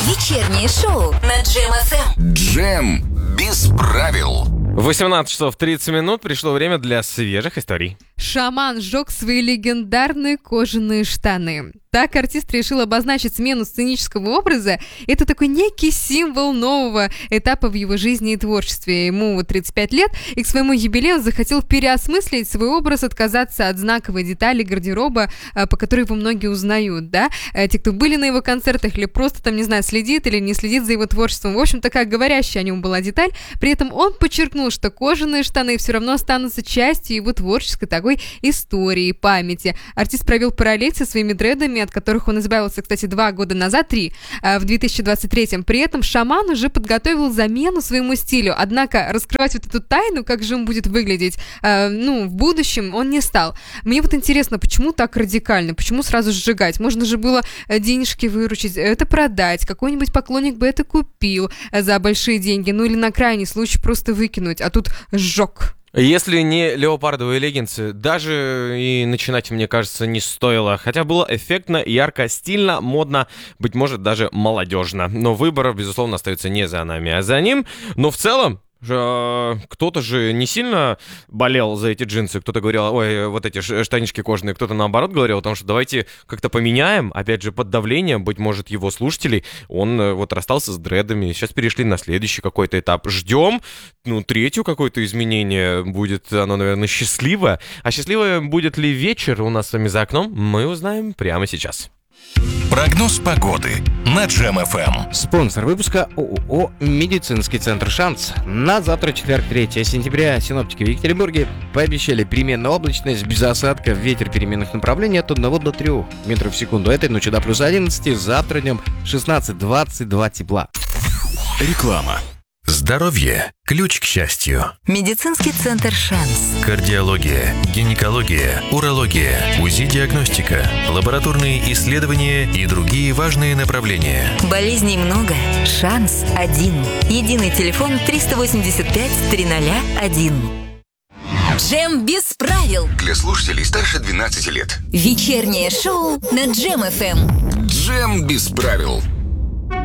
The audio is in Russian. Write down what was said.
Вечернее шоу на Джем ФМ. Джем без правил. 18 часов 30 минут. Пришло время для свежих историй. Шаман сжег свои легендарные кожаные штаны. Так артист решил обозначить смену сценического образа. Это такой некий символ нового этапа в его жизни и творчестве. Ему 35 лет, и к своему юбилею он захотел переосмыслить свой образ, отказаться от знаковой детали гардероба, по которой его многие узнают, да? Те, кто были на его концертах или просто там, не знаю, следит или не следит за его творчеством. В общем, такая говорящая о нем была деталь. При этом он подчеркнул, что кожаные штаны все равно останутся частью его творческой такой истории, памяти. Артист провел параллель со своими дредами, от которых он избавился, кстати, 2 года назад, 3, в 2023-м. При этом шаман уже подготовил замену своему стилю. Однако раскрывать вот эту тайну, как же он будет выглядеть, в будущем, он не стал. Мне вот интересно, почему так радикально? Почему сразу сжигать? Можно же было денежки выручить, это продать. Какой-нибудь поклонник бы это купил за большие деньги. Ну или на крайний случай просто выкинуть. А тут сжег. Если не леопардовые леггинсы, даже и начинать, мне кажется, не стоило. Хотя было эффектно, ярко, стильно, модно, быть может, даже молодежно. Но выбор, безусловно, остается не за нами, а за ним. Но в целом, кто-то же не сильно болел за эти джинсы, кто-то говорил, ой, вот эти штанишки кожаные, кто-то наоборот говорил о том, что давайте как-то поменяем, опять же, под давлением, быть может, его слушателей, он вот расстался с дредами, сейчас перешли на следующий какой-то этап, ждем, третью какое-то изменение, будет оно, наверное, счастливое, а счастливое будет ли вечер у нас с вами за окном, мы узнаем прямо сейчас. Прогноз погоды на Джем ФМ. Спонсор выпуска ООО «Медицинский центр Шанс». На завтра, четверг, 3 сентября, синоптики в Екатеринбурге пообещали переменную облачность, без осадков, ветер переменных направлений от 1 до 3 метров в секунду. Этой ночью до плюс 11, завтра днем 16-22 тепла. Реклама. Здоровье – ключ к счастью. Медицинский центр «Шанс». Кардиология, гинекология, урология, УЗИ-диагностика, лабораторные исследования и другие важные направления. Болезней много. «Шанс» один. Единый телефон 385-301. Джем без правил. Для слушателей старше 12 лет. Вечернее шоу на Джем ФМ. Джем без правил.